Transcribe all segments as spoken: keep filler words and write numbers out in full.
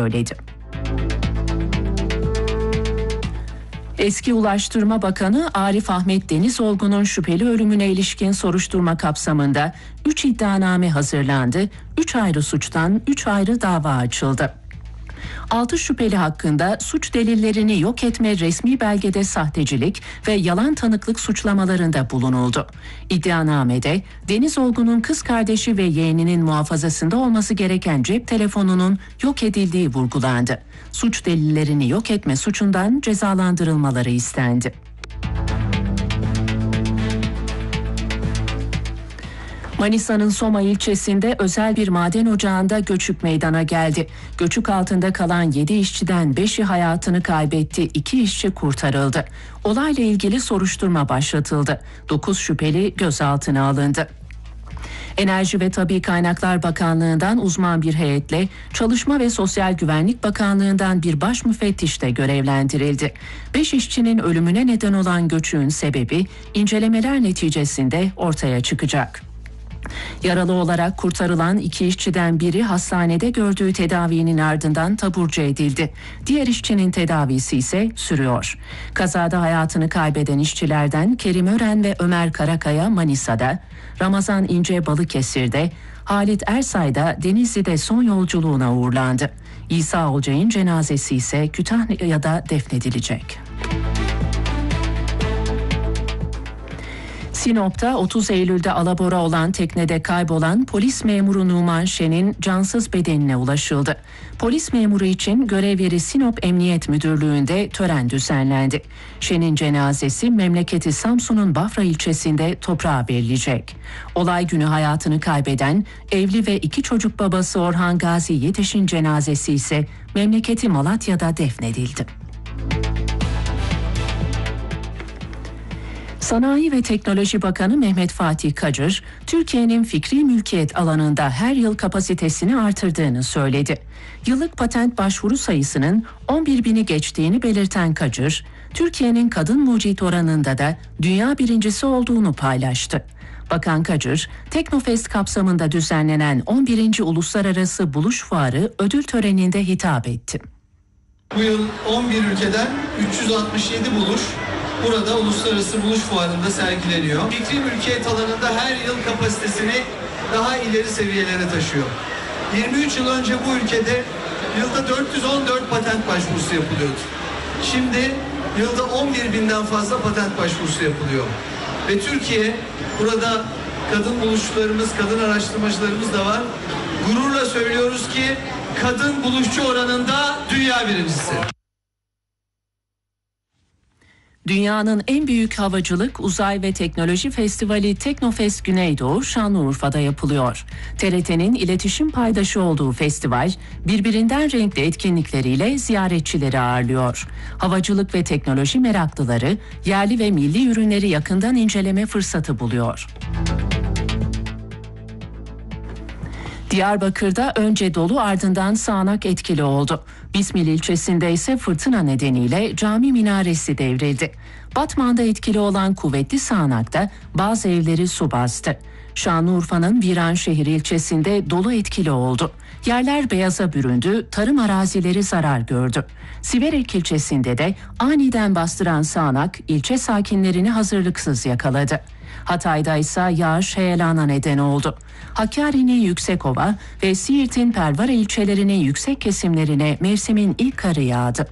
söyledi. Eski Ulaştırma Bakanı Arif Ahmet Denizolgun'un şüpheli ölümüne ilişkin soruşturma kapsamında üç iddianame hazırlandı. üç ayrı suçtan üç ayrı dava açıldı. altı şüpheli hakkında suç delillerini yok etme, resmi belgede sahtecilik ve yalan tanıklık suçlamalarında bulunuldu. İddianamede Denizolgun'un kız kardeşi ve yeğeninin muhafazasında olması gereken cep telefonunun yok edildiği vurgulandı. Suç delillerini yok etme suçundan cezalandırılmaları istendi. Manisa'nın Soma ilçesinde özel bir maden ocağında göçük meydana geldi. Göçük altında kalan yedi işçiden beşi hayatını kaybetti, iki işçi kurtarıldı. Olayla ilgili soruşturma başlatıldı. dokuz şüpheli gözaltına alındı. Enerji ve Tabii Kaynaklar Bakanlığı'ndan uzman bir heyetle Çalışma ve Sosyal Güvenlik Bakanlığı'ndan bir baş müfettiş de görevlendirildi. Beş işçinin ölümüne neden olan göçüğün sebebi incelemeler neticesinde ortaya çıkacak. Yaralı olarak kurtarılan iki işçiden biri hastanede gördüğü tedavinin ardından taburcu edildi. Diğer işçinin tedavisi ise sürüyor. Kazada hayatını kaybeden işçilerden Kerim Ören ve Ömer Karakaya Manisa'da, Ramazan İnce Balıkesir'de, Halit Ersay da Denizli'de son yolculuğuna uğurlandı. İsa Olcay'ın cenazesi ise Kütahya'da defnedilecek. Sinop'ta otuz Eylül'de alabora olan teknede kaybolan polis memuru Numan Şen'in cansız bedenine ulaşıldı. Polis memuru için görev yeri Sinop Emniyet Müdürlüğü'nde tören düzenlendi. Şen'in cenazesi memleketi Samsun'un Bafra ilçesinde toprağa verilecek. Olay günü hayatını kaybeden evli ve iki çocuk babası Orhan Gazi Yetiş'in cenazesi ise memleketi Malatya'da defnedildi. Sanayi ve Teknoloji Bakanı Mehmet Fatih Kacır, Türkiye'nin fikri mülkiyet alanında her yıl kapasitesini artırdığını söyledi. Yıllık patent başvuru sayısının on bir bini geçtiğini belirten Kacır, Türkiye'nin kadın mucit oranında da dünya birincisi olduğunu paylaştı. Bakan Kacır, Teknofest kapsamında düzenlenen on birinci Uluslararası Buluş Fuarı ödül töreninde hitap etti. Bu yıl on bir ülkeden üç yüz altmış yedi buluş burada Uluslararası Buluş Fuarı'nda sergileniyor. Fikri mülkiyet alanında her yıl kapasitesini daha ileri seviyelere taşıyor. yirmi üç yıl önce bu ülkede yılda dört yüz on dört patent başvurusu yapılıyordu. Şimdi yılda on bir binden fazla patent başvurusu yapılıyor. Ve Türkiye, burada kadın buluşçularımız, kadın araştırmacılarımız da var. Gururla söylüyoruz ki kadın buluşçu oranında dünya birincisi. Dünyanın en büyük havacılık, uzay ve teknoloji festivali Teknofest Güneydoğu Şanlıurfa'da yapılıyor. T R T'nin iletişim paydaşı olduğu festival, birbirinden renkli etkinlikleriyle ziyaretçileri ağırlıyor. Havacılık ve teknoloji meraklıları, yerli ve milli ürünleri yakından inceleme fırsatı buluyor. Diyarbakır'da önce dolu ardından sağanak etkili oldu. Bismil ilçesinde ise fırtına nedeniyle cami minaresi devrildi. Batman'da etkili olan kuvvetli sağanakta bazı evleri su bastı. Şanlıurfa'nın Viranşehir ilçesinde dolu etkili oldu. Yerler beyaza büründü, tarım arazileri zarar gördü. Siverek ilçesinde de aniden bastıran sağanak ilçe sakinlerini hazırlıksız yakaladı. Hatay'da ise yağış heyelana neden oldu. Hakkari'nin Yüksekova ve Siirt'in Pervara ilçelerinin yüksek kesimlerine mevsimin ilk karı yağdı.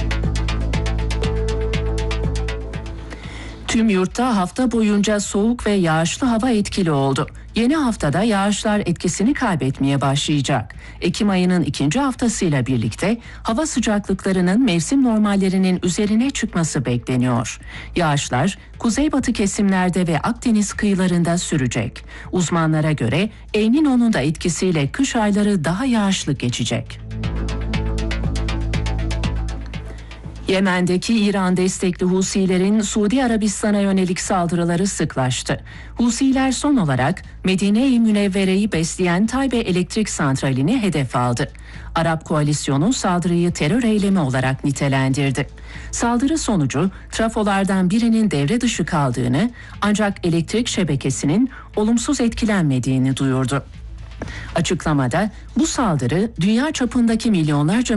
Tüm yurtta hafta boyunca soğuk ve yağışlı hava etkili oldu. Yeni haftada yağışlar etkisini kaybetmeye başlayacak. Ekim ayının ikinci haftasıyla birlikte hava sıcaklıklarının mevsim normallerinin üzerine çıkması bekleniyor. Yağışlar kuzeybatı kesimlerde ve Akdeniz kıyılarında sürecek. Uzmanlara göre El Niño'nun da etkisiyle kış ayları daha yağışlı geçecek. Yemen'deki İran destekli Husilerin Suudi Arabistan'a yönelik saldırıları sıklaştı. Husiler son olarak Medine-i Münevvere'yi besleyen Taybe Elektrik Santrali'ni hedef aldı. Arap koalisyonu saldırıyı terör eylemi olarak nitelendirdi. Saldırı sonucu trafolardan birinin devre dışı kaldığını, ancak elektrik şebekesinin olumsuz etkilenmediğini duyurdu. Açıklamada bu saldırı dünya çapındaki milyonlarca